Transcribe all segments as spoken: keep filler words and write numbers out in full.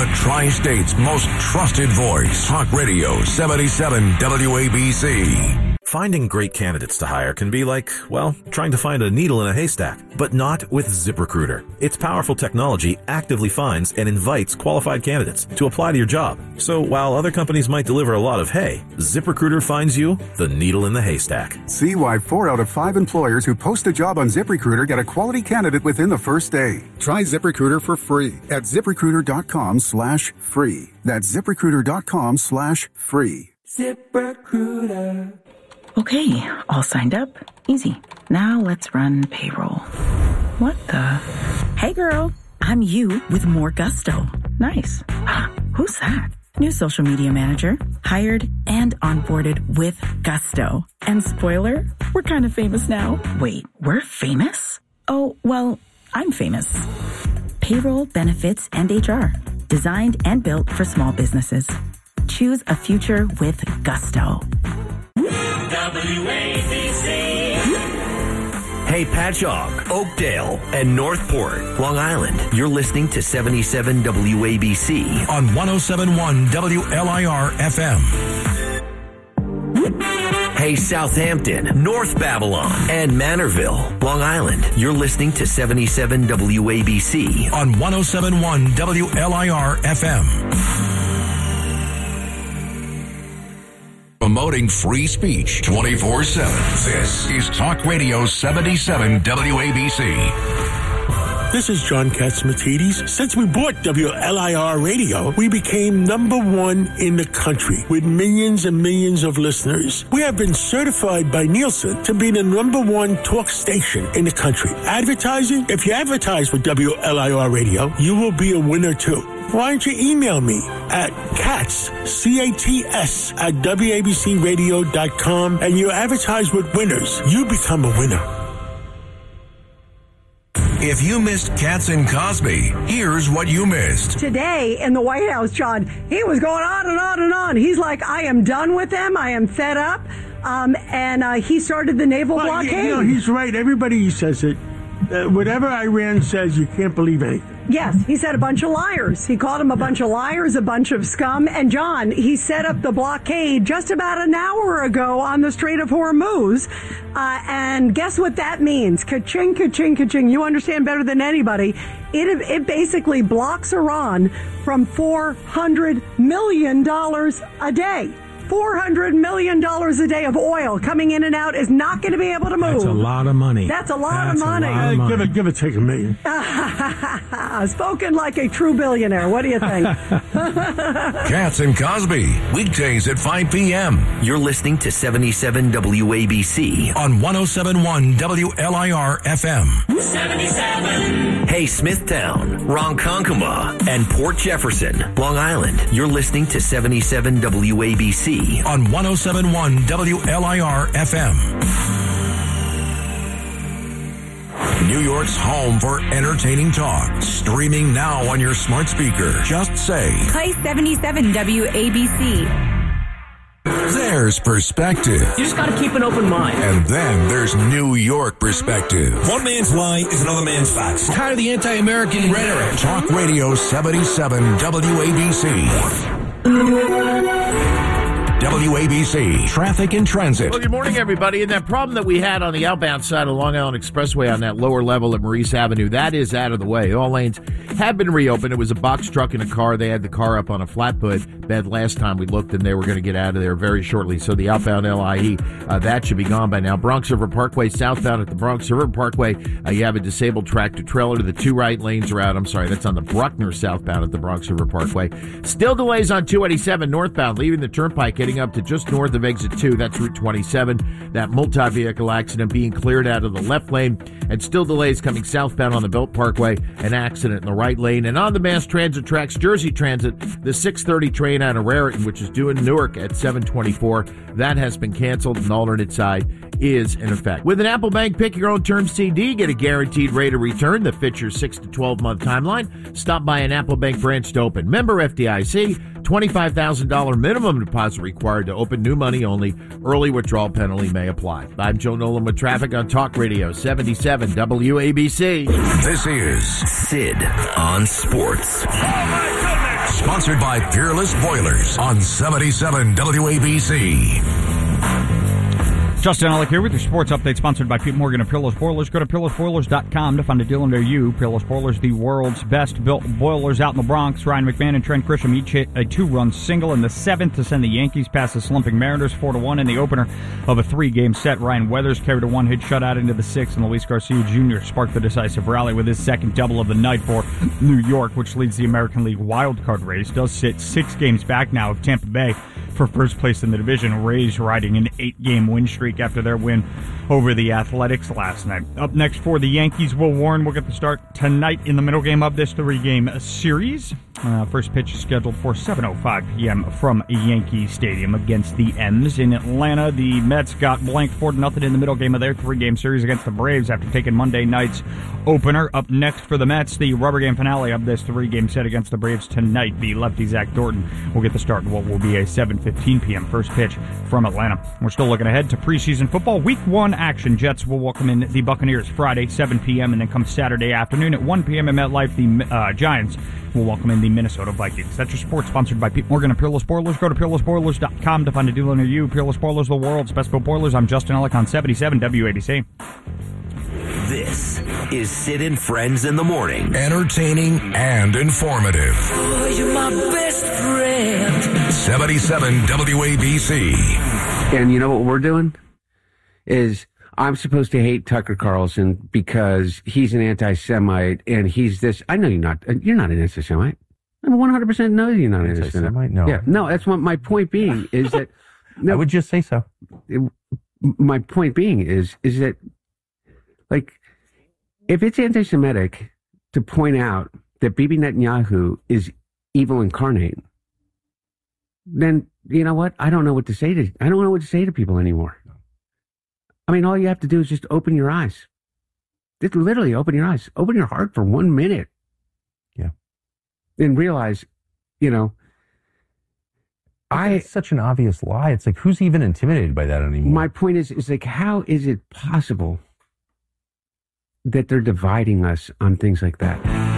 The Tri-State's most trusted voice. Talk Radio seventy-seven W A B C. Finding great candidates to hire can be like, well, trying to find a needle in a haystack, but not with ZipRecruiter. Its powerful technology actively finds and invites qualified candidates to apply to your job. So while other companies might deliver a lot of hay, ZipRecruiter finds you the needle in the haystack. See why four out of five employers who post a job on ZipRecruiter get a quality candidate within the first day. Try ZipRecruiter for free at ZipRecruiter.com slash free. That's ZipRecruiter.com slash free. ZipRecruiter. Okay, all signed up. Easy. Now let's run payroll. What the? Hey girl, I'm you with more gusto. Nice. Who's that? New social media manager. Hired and onboarded with gusto. And spoiler, we're kind of famous now. Wait, we're famous? Oh, well, I'm famous. Payroll, benefits, and H R. Designed and built for small businesses. Choose a future with gusto. W A B C. Hey, Patchogue, Oakdale, and Northport, Long Island. You're listening to seventy-seven W A B C on one oh seven point one W L I R F M. Hey, Southampton, North Babylon, and Manorville, Long Island. You're listening to seventy-seven W A B C on one oh seven point one W L I R F M. Promoting free speech twenty-four seven. This is Talk Radio seventy-seven W A B C. This is John Catsimatidis. Since we bought W L I R Radio, we became number one in the country with millions and millions of listeners. We have been certified by Nielsen to be the number one talk station in the country. Advertising? If you advertise with W L I R Radio, you will be a winner too. Why don't you email me at cats, C A T S, at W A B C radio dot com and you advertise with winners. You become a winner. If you missed Katz and Cosby, here's what you missed. Today in the White House, John, he was going on and on and on. He's like, I am done with them. I am fed up. Um, and uh, he started the naval well, blockade. You know, he's right. Everybody says it. Uh, whatever Iran says, you can't believe anything. Yes, he said a bunch of liars. He called them a bunch of liars, a bunch of scum. And, John, he set up the blockade just about an hour ago on the Strait of Hormuz. Uh, and guess what that means? Ka-ching, ka-ching, ka-ching. You understand better than anybody. It, it basically blocks Iran from four hundred million dollars a day. four hundred million dollars a day of oil coming in and out is not going to be able to move. That's a lot of money. That's a lot That's of money. A lot of money. Give it, give it, take a million. Spoken like a true billionaire. What do you think? Katz and Cosby, weekdays at five p.m. You're listening to seventy-seven W A B C on one oh seven point one W L I R F M. seventy-seven. Hey, Smithtown, Ronkonkoma, and Port Jefferson, Long Island. You're listening to seventy-seven W A B C on one oh seven point one W L I R F M. New York's home for entertaining talk. Streaming now on your smart speaker. Just say, play seventy-seven W A B C. There's perspective. You just got to keep an open mind. And then there's New York perspective. One man's lie is another man's facts. Tired of the anti-American rhetoric. Talk Radio seventy-seven W A B C. W A B C, Traffic and Transit. Well, good morning, everybody. And that problem that we had on the outbound side of Long Island Expressway on that lower level at Maurice Avenue, that is out of the way. All lanes have been reopened. It was a box truck and a car. They had the car up on a flatbed bed last time we looked, and they were going to get out of there very shortly. So the outbound L I E, uh, that should be gone by now. Bronx River Parkway, southbound at the Bronx River Parkway, uh, you have a disabled tractor trailer. The two right lanes are out. I'm sorry, that's on the Bruckner southbound at the Bronx River Parkway. Still delays on two eighty-seven northbound, leaving the turnpike, getting up to just north of exit two. That's Route twenty-seven. That multi-vehicle accident being cleared out of the left lane, and still delays coming southbound on the Belt Parkway. An accident in the right lane. And on the mass transit tracks, Jersey Transit, the six thirty train out of Raritan, which is due in Newark at seven twenty-four, that has been canceled. An alternate side is in effect. With an Apple Bank Pick Your Own Term C D, get a guaranteed rate of return that fits your six to twelve month timeline. Stop by an Apple Bank branch to open. Member F D I C, twenty-five thousand dollars minimum deposit required to open, new money only. Early withdrawal penalty may apply. I'm Joe Nolan with traffic on Talk Radio seventy-seven W A B C. This is Sid on Sports. Oh, my goodness. Sponsored by Peerless Boilers on seventy-seven W A B C. Justin Ellick here with your sports update, sponsored by Pete Morgan and Peerless Boilers. Go to peerless boilers dot com to find a deal near you. Peerless Boilers, the world's best-built boilers out in the Bronx. Ryan McMahon and Trent Grisham each hit a two-run single in the seventh to send the Yankees past the slumping Mariners four to one in the opener of a three-game set. Ryan Weathers carried a one-hit shutout into the sixth, and Luis Garcia Junior sparked the decisive rally with his second double of the night for New York, which leads the American League wildcard race. Does sit six games back now of Tampa Bay for first place in the division. Rays riding an eight-game win streak after their win over the Athletics last night. Up next for the Yankees, Will Warren will get the start tonight in the middle game of this three-game series. Uh, first pitch is scheduled for seven oh five p.m. from Yankee Stadium against the M's. In Atlanta, the Mets got blanked four to nothing in the middle game of their three-game series against the Braves after taking Monday night's opener. Up next for the Mets, the rubber game finale of this three-game set against the Braves tonight. The lefty Zach Thornton will get the start in what will be a seven fifteen p.m. first pitch from Atlanta. We're still looking ahead to preseason football. Week one action. Jets will welcome in the Buccaneers Friday, seven p.m., and then come Saturday afternoon at one p.m. at MetLife, the uh, Giants will welcome in the Minnesota Vikings. That's your sports, sponsored by Pete Morgan and Peerless Boilers. Go to peerless boilers dot com to find a dealer near you. Peerless Boilers, the world's best built boilers. I'm Justin Ellick on seventy-seven W A B C. This is Sid and Friends in the Morning. Entertaining and informative. Oh, you're my best friend. seventy-seven W A B C. And you know what we're doing? Is I'm supposed to hate Tucker Carlson because he's an anti-Semite and he's this. I know you're not. You're not an anti-Semite. I one hundred percent know you're not an anti-Semite. No. Yeah. No, that's what my point being is that. No, I would just say so. It, my point being is, is that, like, if it's anti-Semitic to point out that Bibi Netanyahu is evil incarnate, then you know what? I don't know what to say to. I don't know what to say to people anymore. I mean, all you have to do is just open your eyes. Just literally open your eyes. Open your heart for one minute. Yeah. And realize, you know, I... It's such an obvious lie. It's like, who's even intimidated by that anymore? My point is, is like, how is it possible that they're dividing us on things like that?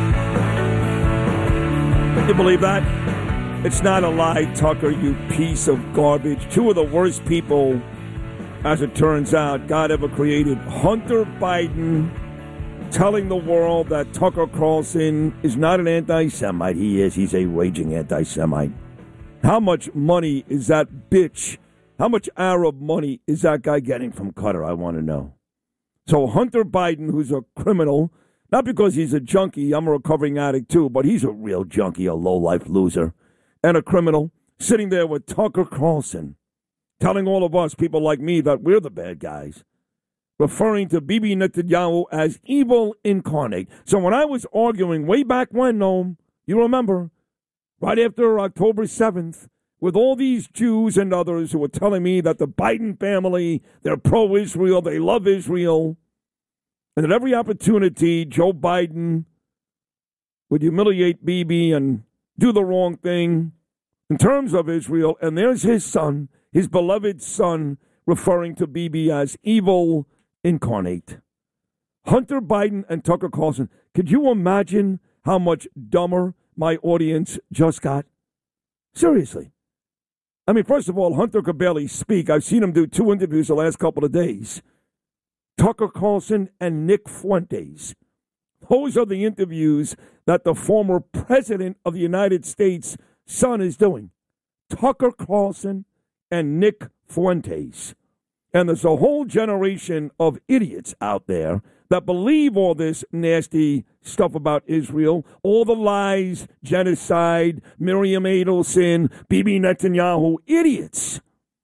You believe that? It's not a lie, Tucker, you piece of garbage. Two of the worst people, as it turns out, God ever created. Hunter Biden telling the world that Tucker Carlson is not an anti-Semite. He is. He's a raging anti-Semite. How much money is that bitch, how much Arab money is that guy getting from Qatar, I want to know. So Hunter Biden, who's a criminal, not because he's a junkie, I'm a recovering addict too, but he's a real junkie, a low-life loser, and a criminal, sitting there with Tucker Carlson, telling all of us, people like me, that we're the bad guys, referring to Bibi Netanyahu as evil incarnate. So when I was arguing way back when, Noam, you remember, right after October seventh, with all these Jews and others who were telling me that the Biden family, they're pro-Israel, they love Israel, and at every opportunity, Joe Biden would humiliate Bibi and do the wrong thing in terms of Israel, and there's his son, his beloved son, referring to Bibi as evil incarnate. Hunter Biden and Tucker Carlson, could you imagine how much dumber my audience just got? Seriously. I mean, first of all, Hunter could barely speak. I've seen him do two interviews the last couple of days. Tucker Carlson and Nick Fuentes. Those are the interviews that the former president of the United States' son is doing. Tucker Carlson and Nick Fuentes. And there's a whole generation of idiots out there that believe all this nasty stuff about Israel, all the lies, genocide, Miriam Adelson, Bibi Netanyahu, idiots,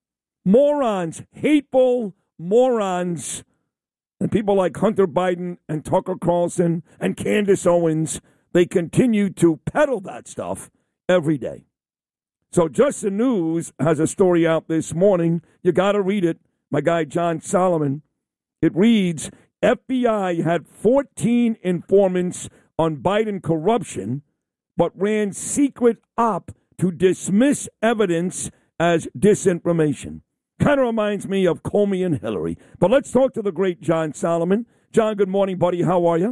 morons, hateful morons, and people like Hunter Biden and Tucker Carlson and Candace Owens, they continue to peddle that stuff every day. So Just the News has a story out this morning. You got to read it. My guy John Solomon. It reads, F B I had fourteen informants on Biden corruption, but ran secret op to dismiss evidence as disinformation. Kind of reminds me of Comey and Hillary. But let's talk to the great John Solomon. John, good morning, buddy. How are you?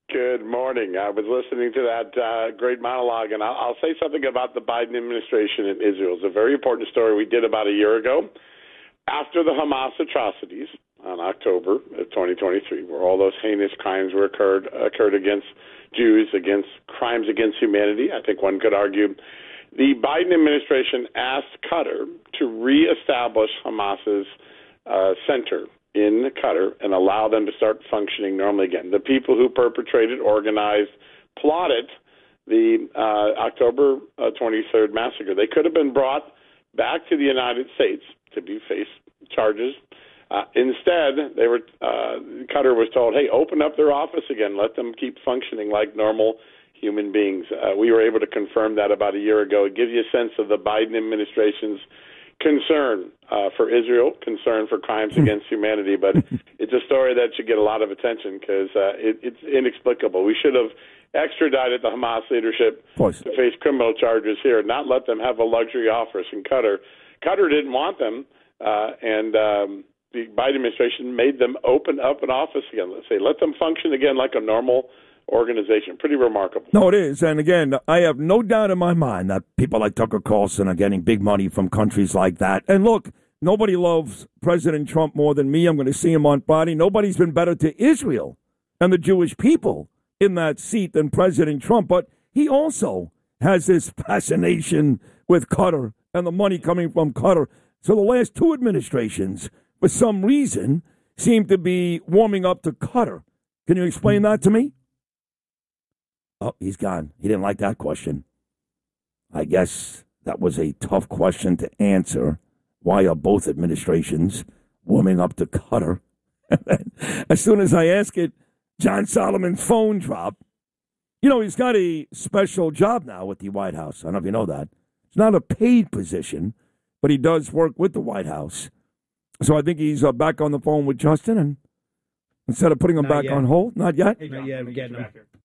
Good morning. I was listening to that uh, great monologue, and I'll, I'll say something about the Biden administration in Israel. It's a very important story we did about a year ago. After the Hamas atrocities on October of twenty twenty-three, where all those heinous crimes were occurred occurred against Jews, against crimes against humanity, I think one could argue, the Biden administration asked Qatar to reestablish Hamas's uh, center in Qatar and allow them to start functioning normally again. The people who perpetrated, organized, plotted the uh, October uh, twenty-third massacre, they could have been brought back to the United States to be faced charges. Uh, instead, they were uh, Qatar was told, hey, open up their office again. Let them keep functioning like normal human beings. Uh, we were able to confirm that about a year ago. It gives you a sense of the Biden administration's concern uh, for Israel, concern for crimes against humanity. But it's a story that should get a lot of attention because uh, it, it's inexplicable. We should have extradited the Hamas leadership to face criminal charges here, not let them have a luxury office in Qatar. Qatar didn't want them, uh, and um, the Biden administration made them open up an office again. Let's say, let them function again like a normal organization. Pretty remarkable. No, it is. And again, I have no doubt in my mind that people like Tucker Carlson are getting big money from countries like that. And look, nobody loves President Trump more than me. I'm going to see him on Friday. Nobody's been better to Israel and the Jewish people in that seat than President Trump. But he also has this fascination with Qatar and the money coming from Qatar. So the last two administrations, for some reason, seem to be warming up to Qatar. Can you explain that to me? Oh, he's gone. He didn't like that question. I guess that was a tough question to answer. Why are both administrations warming up to Qatar? As soon as I ask it, John Solomon's phone dropped. You know, he's got a special job now with the White House. I don't know if you know that. It's not a paid position, but he does work with the White House. So I think he's uh, back on the phone with Justin, and instead of putting him Not back yet. on hold, not yet? Not yet, we're getting him.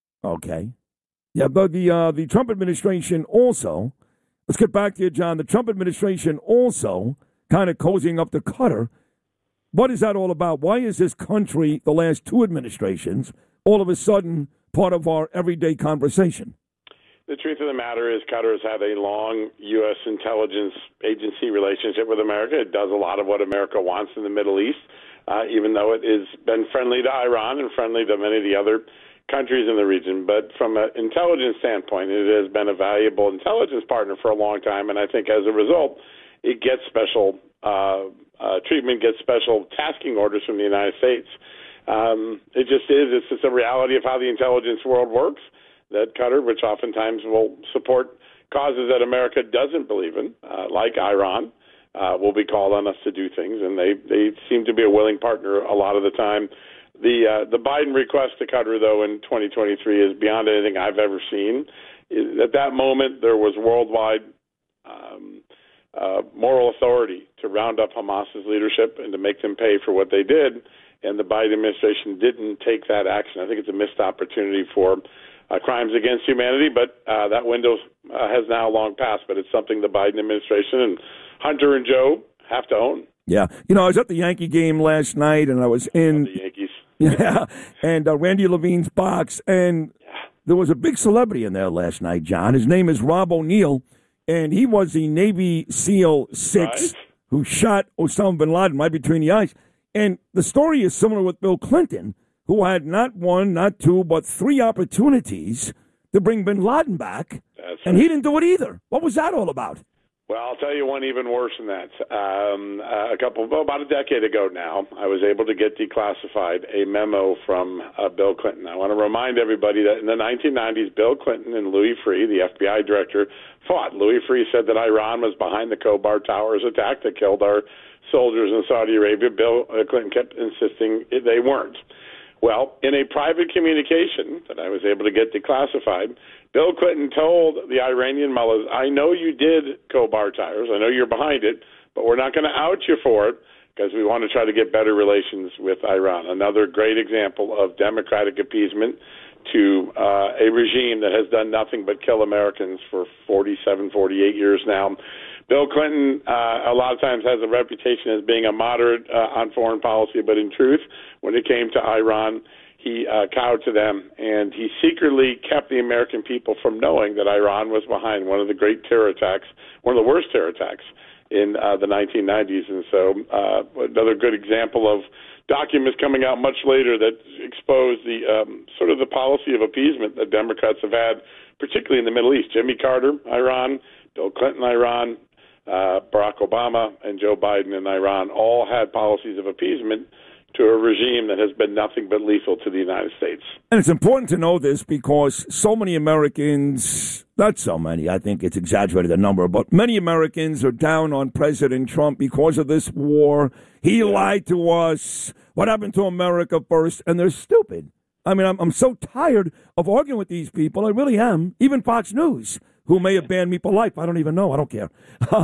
Okay. Yeah, but the uh, the Trump administration also, let's get back to you, John. The Trump administration also kind of cozying up to Qatar. What is that all about? Why is this country, the last two administrations, all of a sudden part of our everyday conversation? The truth of the matter is Qatar has had a long U S intelligence agency relationship with America. It does a lot of what America wants in the Middle East, uh, even though it has been friendly to Iran and friendly to many of the other countries in the region. But from an intelligence standpoint, it has been a valuable intelligence partner for a long time, and I think as a result, it gets special uh, uh, treatment, gets special tasking orders from the United States. Um, it just is. It's just a reality of how the intelligence world works, that Qatar, which oftentimes will support causes that America doesn't believe in, uh, like Iran, uh, will be called on us to do things, and they, they seem to be a willing partner a lot of the time. The uh, the Biden request to Qatar, though, in twenty twenty-three is beyond anything I've ever seen. At that moment, there was worldwide um, uh, moral authority to round up Hamas's leadership and to make them pay for what they did, and the Biden administration didn't take that action. I think it's a missed opportunity for uh, crimes against humanity, but uh, that window uh, has now long passed. But it's something the Biden administration and Hunter and Joe have to own. Yeah. You know, I was at the Yankee game last night, and I was in... The Yankees. Yeah, and uh, Randy Levine's box, and there was a big celebrity in there last night, John. His name is Rob O'Neill, and he was the Navy SEAL six right. who shot Osama bin Laden right between the eyes. And the story is similar with Bill Clinton, who had not one, not two, but three opportunities to bring bin Laden back, That's and right. he didn't do it either. What was that all about? Well, I'll tell you one even worse than that. Um, a couple, well, about a decade ago now, I was able to get declassified a memo from uh, Bill Clinton. I want to remind everybody that in the nineteen nineties, Bill Clinton and Louis Freeh, the F B I director, fought. Louis Freeh said that Iran was behind the Khobar Towers attack that killed our soldiers in Saudi Arabia. Bill Clinton kept insisting they weren't. Well, in a private communication that I was able to get declassified, Bill Clinton told the Iranian mullahs, I know you did Khobar Towers, I know you're behind it, but we're not going to out you for it because we want to try to get better relations with Iran. Another great example of democratic appeasement to uh, a regime that has done nothing but kill Americans for forty-seven, forty-eight years now. Bill Clinton, uh, a lot of times, has a reputation as being a moderate uh, on foreign policy, but in truth, when it came to Iran, he uh, cowed to them, and he secretly kept the American people from knowing that Iran was behind one of the great terror attacks, one of the worst terror attacks in uh, the nineteen nineties. And so uh, another good example of documents coming out much later that expose the um, sort of the policy of appeasement that Democrats have had, particularly in the Middle East. Jimmy Carter, Iran, Bill Clinton, Iran, uh, Barack Obama, and Joe Biden in Iran all had policies of appeasement to a regime that has been nothing but lethal to the United States. And it's important to know this because so many Americans, not so many, I think it's exaggerated the number, but many Americans are down on President Trump because of this war. He yeah. lied to us. What happened to America first? And they're stupid. I mean, I'm, I'm so tired of arguing with these people. I really am. Even Fox News, who may have banned me for life. I don't even know. I don't care.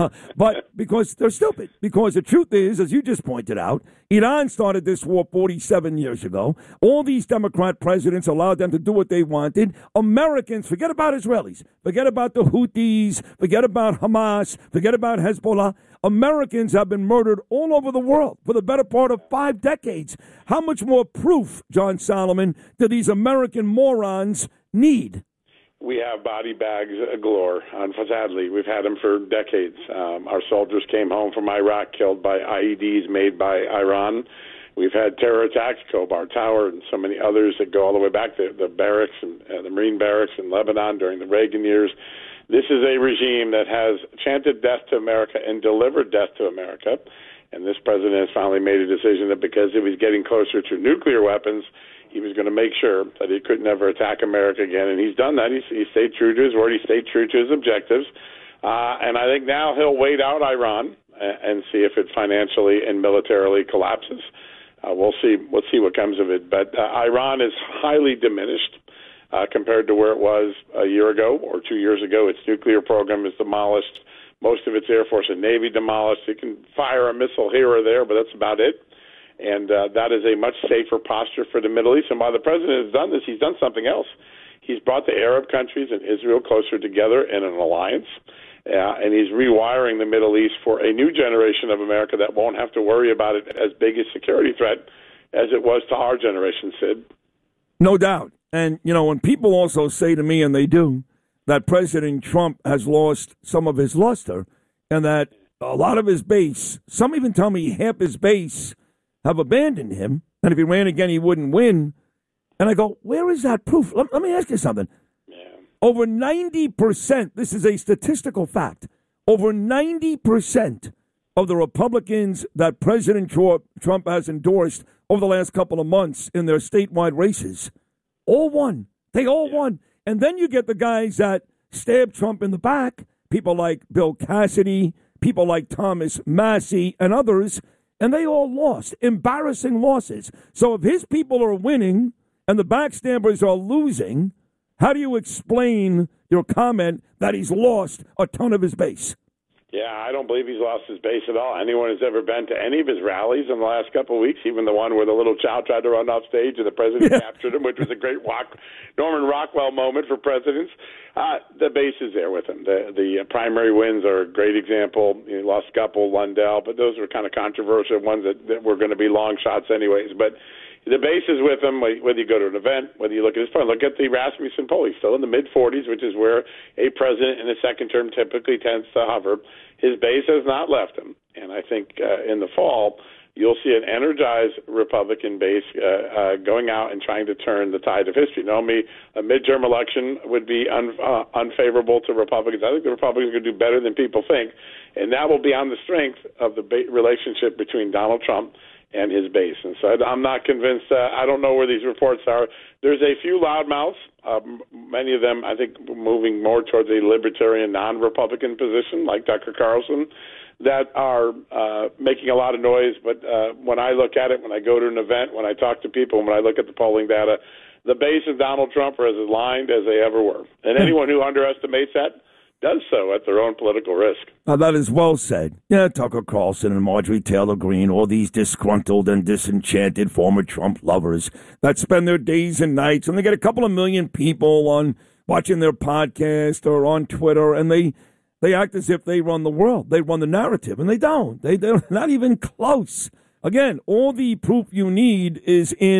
But because they're stupid. Because the truth is, as you just pointed out, Iran started this war forty-seven years ago. All these Democrat presidents allowed them to do what they wanted. Americans, forget about Israelis. Forget about the Houthis. Forget about Hamas. Forget about Hezbollah. Americans have been murdered all over the world for the better part of five decades. How much more proof, John Solomon, do these American morons need? We have body bags galore. Sadly, we've had them for decades. Um, our soldiers came home from Iraq killed by I E Ds made by Iran. We've had terror attacks, Khobar Tower, and so many others that go all the way back to the barracks and uh, the Marine barracks in Lebanon during the Reagan years. This is a regime that has chanted death to America and delivered death to America. And this president has finally made a decision that because he was getting closer to nuclear weapons, he was going to make sure that he could never attack America again. And he's done that. He's, he stayed true to his word. He stayed true to his objectives. Uh, and I think now he'll wait out Iran and, and see if it financially and militarily collapses. Uh, we'll see. We'll see what comes of it. But uh, Iran is highly diminished uh, compared to where it was a year ago or two years ago. Its nuclear program is demolished. Most of its Air Force and Navy demolished. It can fire a missile here or there, but that's about it. And uh, that is a much safer posture for the Middle East. And while the president has done this, he's done something else. He's brought the Arab countries and Israel closer together in an alliance. Uh, and he's rewiring the Middle East for a new generation of America that won't have to worry about it as big a security threat as it was to our generation, Sid. No doubt. And, you know, when people also say to me, and they do, that President Trump has lost some of his luster and that a lot of his base, some even tell me half his base, have abandoned him, and if he ran again, he wouldn't win. And I go, where is that proof? Let, let me ask you something. Yeah. Over ninety percent, this is a statistical fact, over ninety percent of the Republicans that President Trump has endorsed over the last couple of months in their statewide races, all won. They all yeah. won. And then you get the guys that stab Trump in the back, people like Bill Cassidy, people like Thomas Massie, and others, and they all lost, embarrassing losses. So if his people are winning and the backstabbers are losing, how do you explain your comment that he's lost a ton of his base? Yeah, I don't believe he's lost his base at all. Anyone who's ever been to any of his rallies in the last couple of weeks, even the one where the little child tried to run off stage and the president yeah. captured him, which was a great walk, Norman Rockwell moment for presidents, uh, the base is there with him. The the primary wins are a great example. He lost a couple, Lundell, but those were kind of controversial ones that, that were going to be long shots anyways. But the base is with him, whether you go to an event, whether you look at his phone. Look at the Rasmussen poll. He's still in the mid-forties, which is where a president in a second term typically tends to hover. His base has not left him. And I think uh, in the fall, you'll see an energized Republican base uh, uh, going out and trying to turn the tide of history. Normally, a midterm election would be un- uh, unfavorable to Republicans. I think the Republicans are going to do better than people think. And that will be on the strength of the ba- relationship between Donald Trump and his base. And so I'm not convinced. Uh, I don't know where these reports are. There's a few loudmouths, uh, many of them, I think, moving more towards a libertarian, non-Republican position, like Tucker Carlson, that are uh, making a lot of noise. But uh, when I look at it, when I go to an event, when I talk to people, when I look at the polling data, the base of Donald Trump are as aligned as they ever were. And anyone who underestimates that does so at their own political risk. Now, that is well said. Yeah, Tucker Carlson and Marjorie Taylor Greene, all these disgruntled and disenchanted former Trump lovers that spend their days and nights, and they get a couple of million people on watching their podcast or on Twitter, and they they act as if they run the world. They run the narrative, and they don't. They, they're not even close. Again, all the proof you need is in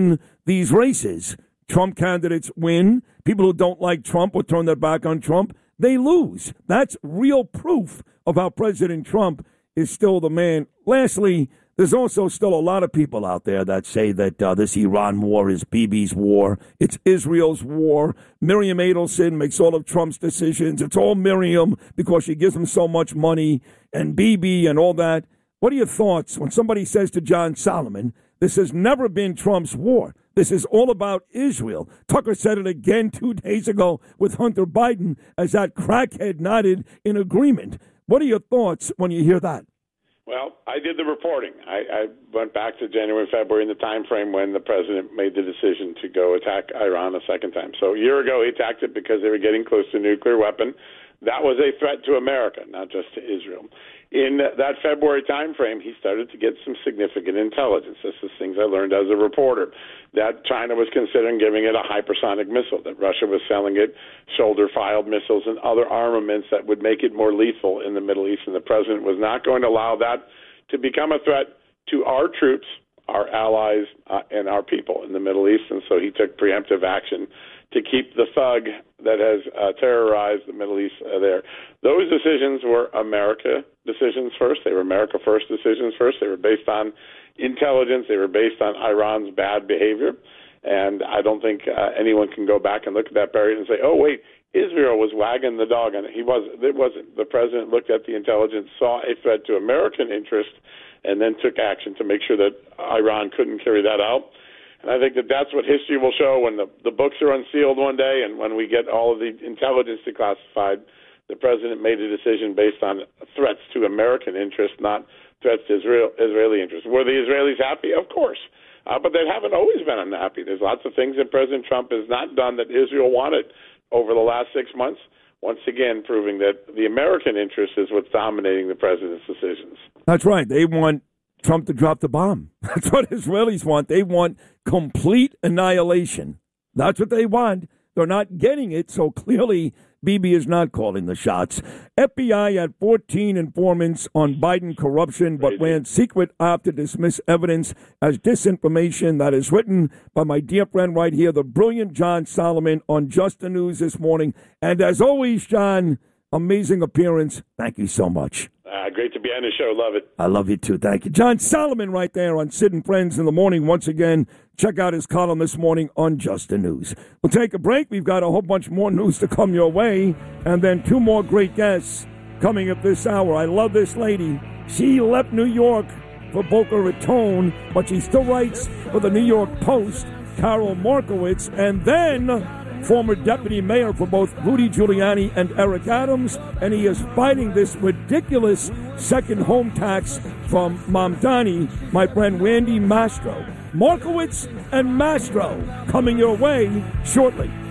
these races. Trump candidates win. People who don't like Trump or turn their back on Trump, they lose. That's real proof of how President Trump is still the man. Lastly, there's also still a lot of people out there that say that uh, this Iran war is Bibi's war. It's Israel's war. Miriam Adelson makes all of Trump's decisions. It's all Miriam because she gives him so much money, and Bibi and all that. What are your thoughts when somebody says to John Solomon, this has never been Trump's war? This is all about Israel. Tucker said it again two days ago with Hunter Biden as that crackhead nodded in agreement. What are your thoughts when you hear that? Well, I did the reporting. I, I went back to January, February in the time frame when the president made the decision to go attack Iran a second time. So a year ago, he attacked it because they were getting close to a nuclear weapon. That was a threat to America, not just to Israel. In that February time frame, he started to get some significant intelligence. This is things I learned as a reporter, that China was considering giving it a hypersonic missile, that Russia was selling it shoulder-fired missiles and other armaments that would make it more lethal in the Middle East, and the president was not going to allow that to become a threat to our troops, our allies, uh, and our people in the Middle East, and so he took preemptive action to keep the thug that has uh, terrorized the Middle East uh, there. Those decisions were America decisions first. They were America first decisions first. They were based on intelligence. They were based on Iran's bad behavior. And I don't think uh, anyone can go back and look at that period and say, oh, wait, Israel was wagging the dog on it. He wasn't. It wasn't. The president looked at the intelligence, saw a threat to American interest, and then took action to make sure that Iran couldn't carry that out. And I think that that's what history will show when the, the books are unsealed one day and when we get all of the intelligence declassified. The president made a decision based on threats to American interests, not threats to Israel, Israeli interests. Were the Israelis happy? Of course. Uh, but they haven't always been unhappy. There's lots of things that President Trump has not done that Israel wanted over the last six months, once again proving that the American interest is what's dominating the president's decisions. That's right. They want Trump to drop the bomb. That's what Israelis want. They want complete annihilation. That's what they want. They're not getting it, so clearly Bibi is not calling the shots. F B I had fourteen informants on Biden corruption, but ran secret op to dismiss evidence as disinformation. That is written by my dear friend right here, the brilliant John Solomon on Just the News this morning. And as always, John, amazing appearance. Thank you so much. Uh, great to be on the show. Love it. I love you too. Thank you. John Solomon right there on Sid and Friends in the morning. Once again, check out his column this morning on Just the News. We'll take a break. We've got a whole bunch more news to come your way. And then two more great guests coming up this hour. I love this lady. She left New York for Boca Raton, but she still writes for the New York Post, Carol Markowitz. And then former deputy mayor for both Rudy Giuliani and Eric Adams, and he is fighting this ridiculous second home tax from Mamdani, my friend Randy Mastro. Markowitz and Mastro coming your way shortly.